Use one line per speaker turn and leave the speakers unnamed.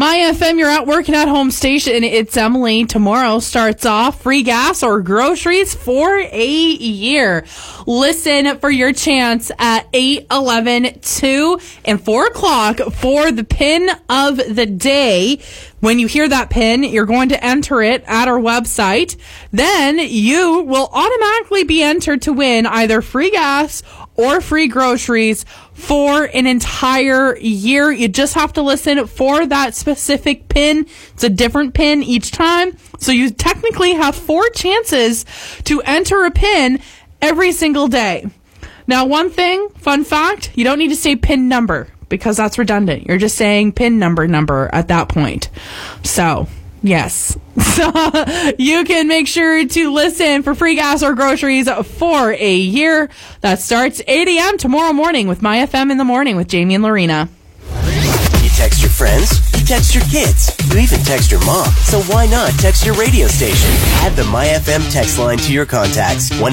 My FM, you're at work and at home station. It's Emily. Tomorrow starts off free gas or groceries for a year. Listen for your chance at 8, 11, 2, and 4 o'clock for the pin of the day. When you hear that pin, you're going to enter it at our website. Then you will automatically be entered to win either free gas or free groceries for an entire year. You just have to listen for that specific pin. It's a different pin each time. So you technically have 4 chances to enter a pin every single day. Now, one thing, fun fact, you don't need to say pin number because that's redundant. You're just saying pin number at that point. So, yes. So you can make sure to listen for free gas or groceries for a year. That starts 8 a.m. tomorrow morning with My FM in the Morning with Jamie and Lorena.
You text your friends, you text your kids, you even text your mom. So why not text your radio station? Add the My FM text line to your contacts.